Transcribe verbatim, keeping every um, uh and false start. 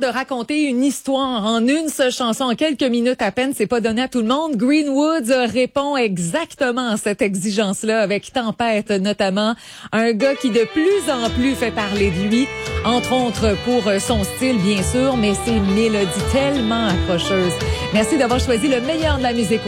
raconter une histoire en une seule chanson, en quelques minutes à peine, c'est pas donné à tout le monde. Greenwood répond exactement à cette exigence-là avec Tempête notamment. Un gars qui de plus en plus fait parler de lui, entre autres pour son style bien sûr, mais ses mélodies tellement accrocheuses. Merci d'avoir choisi le meilleur de la musique.